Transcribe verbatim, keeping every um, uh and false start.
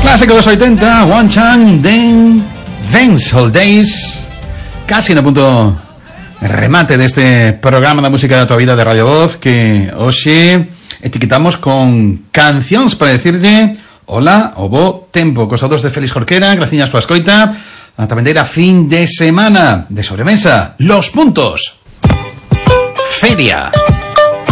Clásico de los ochenta, One Chang, Den, Dancehall Days. Casi en el punto remate de este programa de música de tu vida de Radio Voz, que hoy etiquetamos con canciones para decirte hola o bo tempo. Cosados de Félix Jorquera, gracias por la escoita. También era fin de semana de sobremesa. Los puntos. Feria.